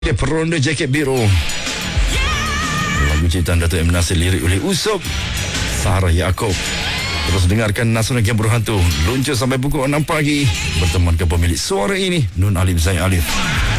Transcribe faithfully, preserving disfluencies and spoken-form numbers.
Dia Peronda Jaket Biru. Lagu ciptaan Dato' M. Nasir, lirik oleh Usop Sarah Yaakob. Terus dengarkan Nasional yang berhantu luncur sampai pukul enam pagi. Bertemankan pemilik suara ini, Nun Alim Zain Alif.